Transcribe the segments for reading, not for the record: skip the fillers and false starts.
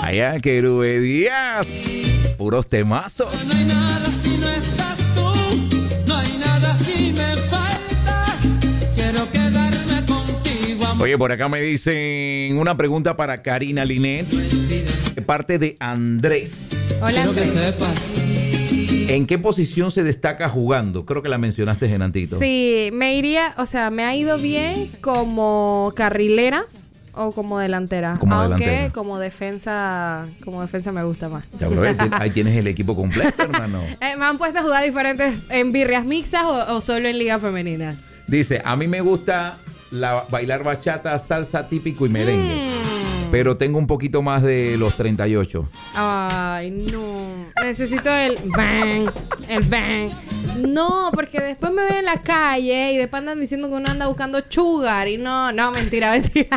Vaya, Querube Díaz. Puros temazos. No hay nada si no estás tú. No hay nada si me faltas. Quiero quedarme contigo, amor. Oye, por acá me dicen una pregunta para Karina Linet, de parte de Andrés. Hola, Quiero que Andrés. sepas. ¿En qué posición se destaca jugando? Creo que la mencionaste, Genantito. Sí, me iría, o sea, me ha ido bien como carrilera o como delantera. Como aunque delantera. como defensa me gusta más. Ya, bro, ahí tienes el equipo completo, hermano. Me han puesto a jugar diferentes en birrias mixtas o solo en liga femenina. Dice, a mí me gusta bailar bachata, salsa típico y merengue. Pero tengo un poquito más de los 38. Ay, no. Necesito el bang, el bang. No, porque después me ven en la calle y después andan diciendo que uno anda buscando sugar y no, mentira.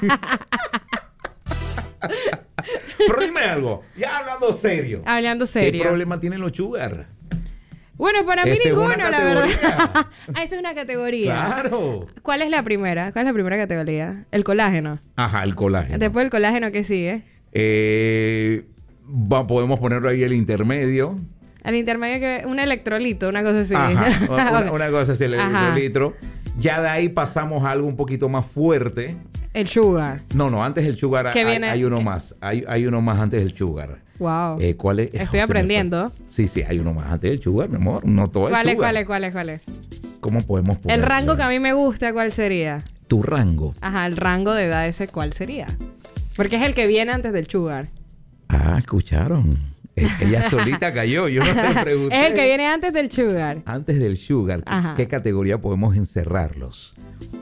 Pero dime algo, ya hablando serio. Hablando serio. ¿Qué problema tienen los sugar? Bueno, para mí Esa es ninguno, una la verdad. categoría. Esa es una categoría. Claro. ¿Cuál es la primera? ¿Cuál es la primera categoría? El colágeno. Ajá, el colágeno. Después el colágeno, ¿qué sigue? Podemos ponerlo ahí el intermedio. El intermedio, que un electrolito, una cosa así. Ajá, una cosa así, el Ajá. litro. Ya de ahí pasamos a algo un poquito más fuerte. El sugar. No, antes del sugar ¿Qué viene? hay uno más. Hay uno más antes del sugar. Wow. ¿Cuál es? Estoy Se me aprendiendo. fue. Sí, hay uno más antes del sugar, mi amor. No todo ¿Cuál es es? sugar. ¿Cuál es? ¿Cómo podemos poner? El rango que a mí me gusta, ¿cuál sería? Tu rango. Ajá, el rango de edad ese, ¿cuál sería? Porque es el que viene antes del sugar. Ah, escucharon. Ella solita cayó. Yo no te pregunté. Es el que viene antes del sugar. Antes del sugar, Ajá. ¿qué categoría podemos encerrarlos?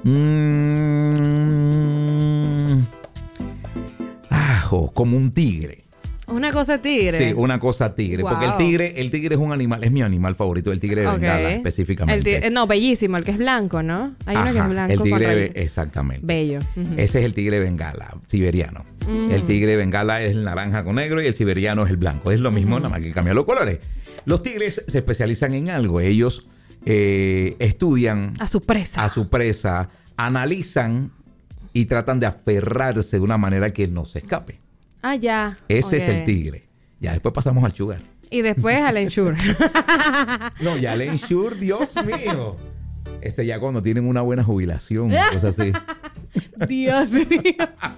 Como un tigre. Una cosa tigre. Sí, una cosa tigre. Wow. Porque el tigre es un animal, es mi animal favorito, el tigre de Ok. Bengala específicamente. No, bellísimo, el que es blanco, ¿no? Hay uno que Ajá, es blanco. el con tigre, rayas. exactamente. Bello. Ujú. Ese es el tigre de Bengala, siberiano. El tigre de Bengala es el naranja con negro y el siberiano es el blanco. Es lo mismo, nada más que cambian los colores. Los tigres se especializan en algo. Ellos estudian A su presa. a su presa, analizan y tratan de aferrarse de una manera que no se escape. Ah, ya. Ese Ok. es el tigre. Ya después pasamos al sugar. Y después al ensure. No, ya el ensure, Dios mío. Ese ya cuando tienen una buena jubilación, cosas así. Dios mío.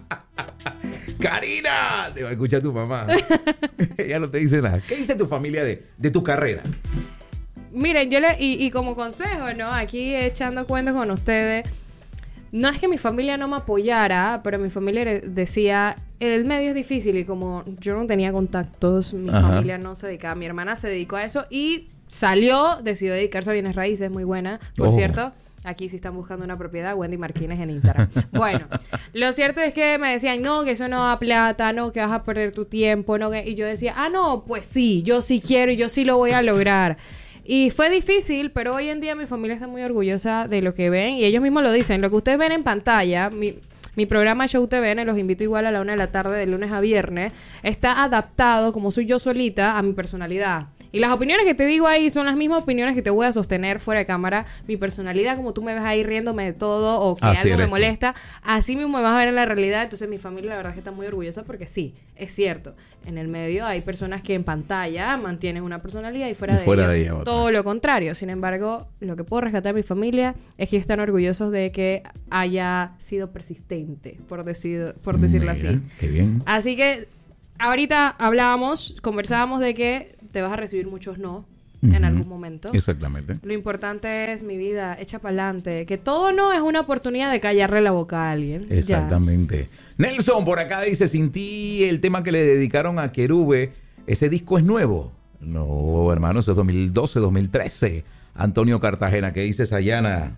¡Karina! Te va a escuchar tu mamá. Ella no te dice nada. ¿Qué dice tu familia de tu carrera? Miren, y como consejo, ¿no? Aquí echando cuentos con ustedes. No es que mi familia no me apoyara, pero mi familia decía, el medio es difícil y como yo no tenía contactos, mi Ajá. familia no se dedicaba, mi hermana se dedicó a eso y decidió dedicarse a bienes raíces, muy buena, por Ojo. cierto. Aquí si están buscando una propiedad, Wendy Martínez en Instagram. Bueno, lo cierto es que me decían, no, que eso no da plata, no, que vas a perder tu tiempo, no, y yo decía, no, pues sí, yo sí quiero y yo sí lo voy a lograr. Y fue difícil, pero hoy en día mi familia está muy orgullosa de lo que ven y ellos mismos lo dicen. Lo que ustedes ven en pantalla, mi programa Show TVN, los invito igual a la 1 de la tarde de lunes a viernes, está adaptado, como soy yo solita, a mi personalidad. Y las opiniones que te digo ahí son las mismas opiniones que te voy a sostener fuera de cámara. Mi personalidad, como tú me ves ahí riéndome de todo o que Así algo me eres tú. molesta, así mismo me vas a ver en la realidad. Entonces mi familia la verdad es que está muy orgullosa porque sí, es cierto. En el medio hay personas que en pantalla mantienen una personalidad y fuera de ella otra. todo lo contrario. Sin embargo, lo que puedo rescatar de mi familia es que ellos están orgullosos de que haya sido persistente, por decirlo Mira, así. Qué bien. Así que ahorita conversábamos de que te vas a recibir muchos no en Ujú. algún momento. Exactamente. Lo importante es, mi vida, echa para adelante. Que todo no es una oportunidad de callarle la boca a alguien. Ya. Exactamente. Nelson, por acá dice, sin ti el tema que le dedicaron a Querube, ¿ese disco es nuevo? No, hermano, eso es 2012, 2013. Antonio Cartagena, ¿qué dice Sayana?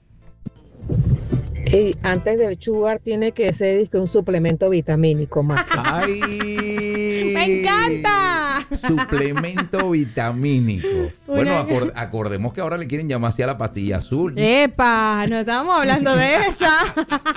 Y antes del sugar tiene que ser un suplemento vitamínico más. ¡Ay! ¡Me encanta! Suplemento vitamínico. Una- Bueno, acordemos que ahora le quieren llamar así a la pastilla azul. ¡Epa! No estábamos hablando de esa.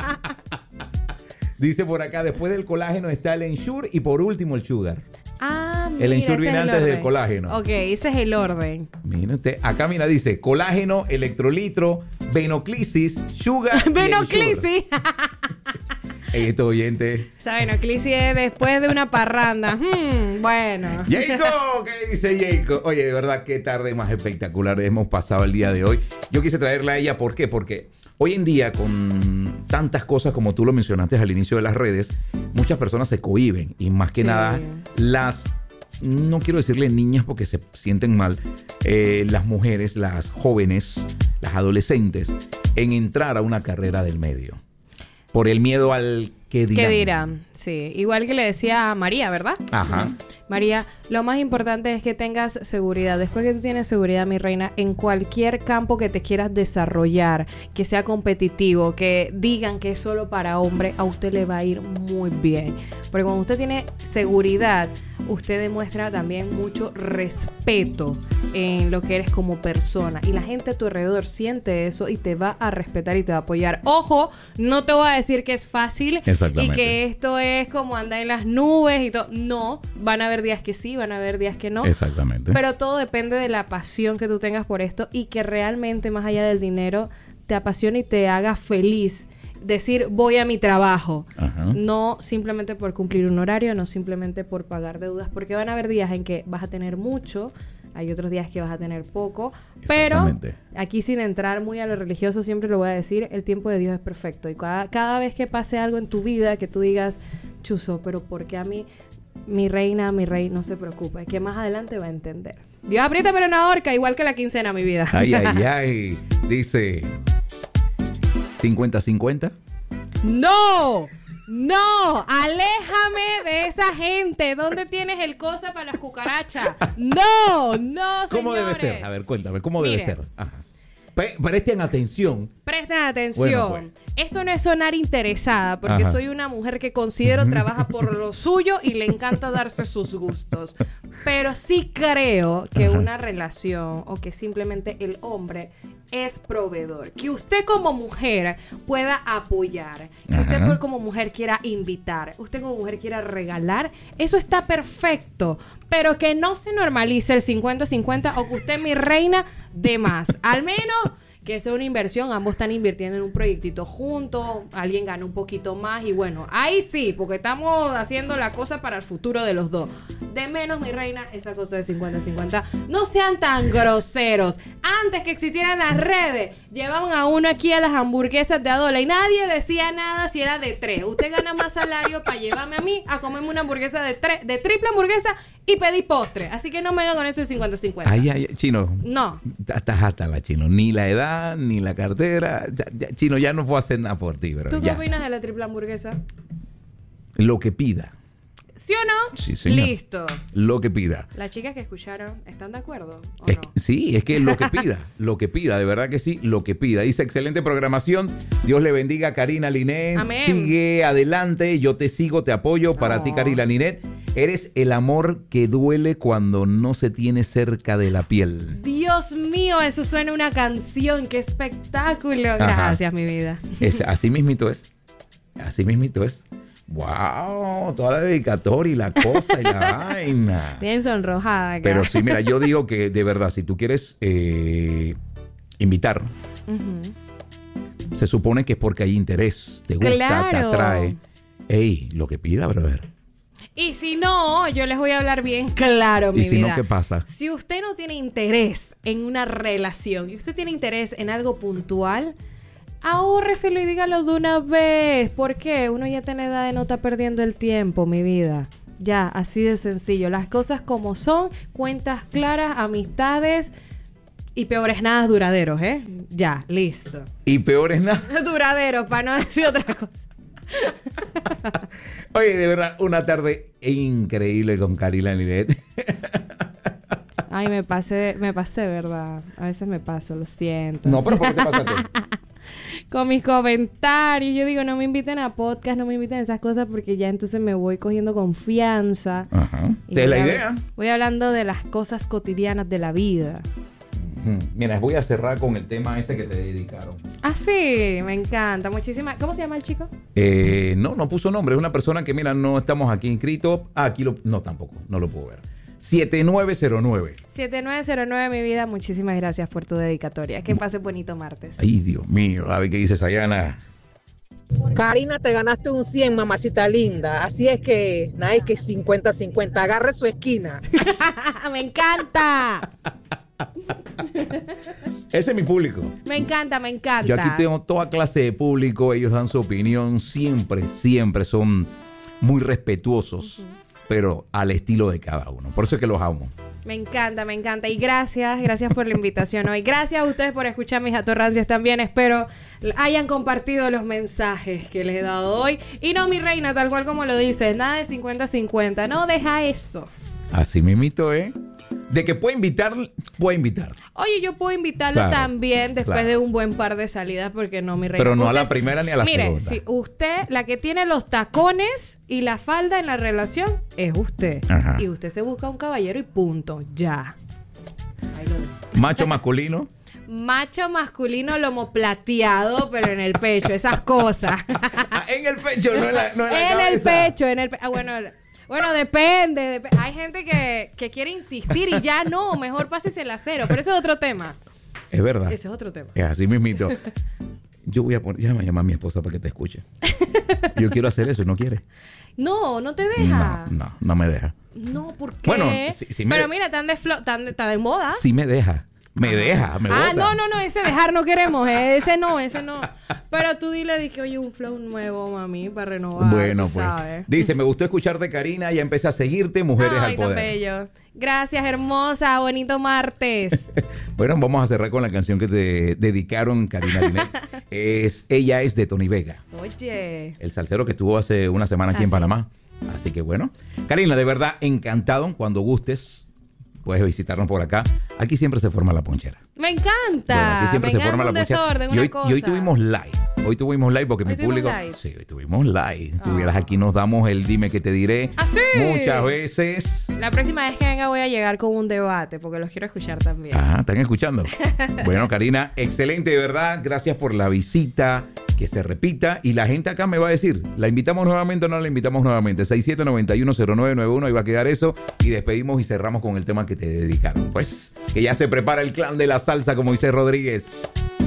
Dice por acá, después del colágeno está el Ensure y por último el sugar. Mira, El Ensure ese viene es el antes del orden. colágeno. Ok, ese es el orden. Mira usted, acá mira, dice colágeno, electrolitro, venoclisis, sugar. y Ensure. Venoclisis. Estos oyentes. Saben, Oclici es después de una parranda. Bueno. Jacob, ¿qué dice Jacob? Oye, de verdad, qué tarde más espectacular hemos pasado el día de hoy. Yo quise traerla a ella, ¿por qué? Porque hoy en día, con tantas cosas como tú lo mencionaste al inicio de las redes, muchas personas se cohíben y más que nada no quiero decirle niñas porque se sienten mal, las mujeres, las jóvenes, las adolescentes, en entrar a una carrera del medio. Por el miedo al que dirán. ¿Qué dirán? Sí, igual que le decía a María, ¿verdad? Ajá. María, lo más importante es que tengas seguridad. Después que tú tienes seguridad, mi reina, en cualquier campo que te quieras desarrollar, que sea competitivo, que digan que es solo para hombre, a usted le va a ir muy bien. Porque cuando usted tiene seguridad, usted demuestra también mucho respeto en lo que eres como persona. Y la gente a tu alrededor siente eso y te va a respetar y te va a apoyar. Ojo, no te voy a decir que es fácil y que esto es como andar en las nubes y todo. No, van a haber días que sí, van a haber días que no. Exactamente. Pero todo depende de la pasión que tú tengas por esto y que realmente, más allá del dinero, te apasione y te haga feliz. Decir, voy a mi trabajo. Ajá. No simplemente por cumplir un horario, no simplemente por pagar deudas, porque van a haber días en que vas a tener mucho, hay otros días que vas a tener poco, pero aquí sin entrar muy a lo religioso, siempre lo voy a decir, el tiempo de Dios es perfecto. Y cada vez que pase algo en tu vida que tú digas, chuzo, pero ¿por qué a mí? Mi reina, mi rey, no se preocupe, que más adelante va a entender. Dios aprieta pero no ahorca, igual que la quincena, mi vida. Ay, ay, ay. Dice 50-50. ¡No! ¡No! ¡Aléjame de esa gente! ¿Dónde tienes el cosa para las cucarachas? ¡No! ¡No, señores! ¿Cómo debe ser? A ver, cuéntame, ¿cómo debe ser? Ajá. Presten atención. Presten atención. Bueno, pues. Esto no es sonar interesada, porque soy una mujer que considero trabaja por lo suyo y le encanta darse sus gustos. Pero sí creo que una relación o que simplemente el hombre es proveedor. Que usted como mujer pueda apoyar. Que usted como mujer quiera invitar. Usted como mujer quiera regalar. Eso está perfecto. Pero que no se normalice el 50-50 o que usted, mi reina, de más. Al menos que sea una inversión, ambos están invirtiendo en un proyectito juntos, alguien gana un poquito más y bueno, ahí sí, porque estamos haciendo la cosa para el futuro de los dos. De menos, mi reina, esa cosa de 50-50. No sean tan groseros. Antes que existieran las redes, llevaban a uno aquí a las hamburguesas de $1 y nadie decía nada si era de 3. Usted gana más salario para llevarme a mí a comerme una hamburguesa de triple hamburguesa y pedí postre. Así que no me haga con eso de 50-50. Ay, ay, Chino. No. Estás hasta la Chino. Ni la edad, ni la cartera. Chino, ya no puedo hacer nada por ti, bro. ¿Tú qué opinas de la triple hamburguesa? Lo que pida. ¿Sí o no? Sí, señor. Listo. Lo que pida. Las chicas que escucharon, ¿están de acuerdo o no? Sí, es que lo que pida. Lo que pida, de verdad que sí, lo que pida. Dice, excelente programación. Dios le bendiga a Karina Linet. Amén. Sigue adelante. Yo te sigo, te apoyo. Para ti, Karina Linet. Eres el amor que duele cuando no se tiene cerca de la piel. Dios mío, eso suena a una canción. ¡Qué espectáculo! Gracias, mi vida. Así mismito es. Así mismito es. ¡Wow! Toda la dedicatoria y la cosa y la vaina. Bien sonrojada acá. Pero sí, mira, yo digo que de verdad, si tú quieres invitar, se supone que es porque hay interés, te gusta, te atrae. Ey, lo que pida, brother. Y si no, yo les voy a hablar bien claro, mi vida. ¿Y si no, qué pasa? Si usted no tiene interés en una relación y usted tiene interés en algo puntual, ahórreselo y dígalo de una vez. ¿Por qué? Uno ya tiene edad de no estar perdiendo el tiempo, mi vida. Ya, así de sencillo. Las cosas como son, cuentas claras, amistades y peores nada duraderos, ¿eh? Ya, listo. Y peores nada duraderos, para no decir otra cosa. Oye, de verdad, una tarde increíble con Karina Linet. Ay, me pasé, ¿verdad? A veces me paso, lo siento. No, pero ¿por qué te pasaste? Con mis comentarios. Yo digo, no me inviten a podcast, no me inviten a esas cosas porque ya entonces me voy cogiendo confianza. Ajá. ¿De la idea? Voy hablando de las cosas cotidianas de la vida. Mira, voy a cerrar con el tema ese que te dedicaron. Ah, sí, me encanta. Muchísimas. ¿Cómo se llama el chico? No puso nombre. Es una persona que, mira, no estamos aquí inscritos. No, tampoco. No lo puedo ver. 7909. 7909, mi vida. Muchísimas gracias por tu dedicatoria. Que pase bonito martes. Ay, Dios mío. A ver qué dice Sayana. Karina, te ganaste un 100, mamacita linda. Así es que, nada, es que 50-50. Agarre su esquina. Me encanta. Ese es mi público. Me encanta, me encanta. Yo aquí tengo toda clase de público, ellos dan su opinión, siempre son muy respetuosos, pero al estilo de cada uno. Por eso es que los amo. Me encanta, me encanta. Y gracias por la invitación hoy. Gracias a ustedes por escuchar mis atorrancias también. Espero hayan compartido los mensajes que les he dado hoy. Y no, mi reina, tal cual como lo dices, nada de 50-50. No, deja eso. Así mismito, ¿eh? De que puede invitar. Oye, yo puedo invitarlo Claro, también después claro. de un buen par de salidas, porque no, mi reina. Pero no a Usted la primera ni a la mire, segunda. si usted, la que tiene los tacones y la falda en la relación, es usted. Ajá. Y usted se busca un caballero y punto. Ya. Ahí lo dejo. Macho masculino. Macho masculino, lomo plateado, pero en el pecho, esas cosas. En el pecho, no en la En el cabeza. pecho, en el pecho. Bueno, depende. Hay gente que quiere insistir y ya no, mejor pásese el acero. Pero eso es otro tema. Es verdad. Ese es otro tema. Es así mismito. Yo voy a poner, ya me llama a mi esposa para que te escuche. Yo quiero hacer eso y no quiere. No te deja. No me deja. No, ¿por qué? Bueno, sí me- Pero mira, tan de moda. Sí me deja. Me deja, me bota. No, ese dejar no queremos, ese no. Pero tú dile que oye, un flow nuevo, mami, para renovar. Bueno, tú pues. sabes. Dice, me gustó escucharte, Karina, ya empecé a seguirte, Mujeres Ay, al tan Poder. bello. Gracias, hermosa. Bonito martes. Bueno, vamos a cerrar con la canción que te dedicaron, Karina Linet. Ella es de Tony Vega, Oye. el salsero que estuvo hace una semana aquí en sí. Panamá. Así que bueno. Karina, de verdad, encantado. Cuando gustes, puedes visitarnos por acá. Aquí siempre se forma la ponchera. Me encanta. Bueno, aquí siempre se Vengan forma la un ponchera. desorden, Y una hoy, cosa. y hoy tuvimos live. Hoy tuvimos live porque ¿Hoy mi tuvimos público... live? Sí, hoy tuvimos live. Tuvieras aquí, nos damos el dime que te diré. ¿Ah, sí? Muchas veces. La próxima vez que venga voy a llegar con un debate porque los quiero escuchar también. ¿Están escuchando? Bueno, Karina, excelente, de verdad. Gracias por la visita. Que se repita. Y la gente acá me va a decir, ¿la invitamos nuevamente o no la invitamos nuevamente? 67910991, ahí va a quedar eso. Y despedimos y cerramos con el tema que te dedicaron. Pues, que ya se prepara el clan de la salsa, como dice Rodríguez.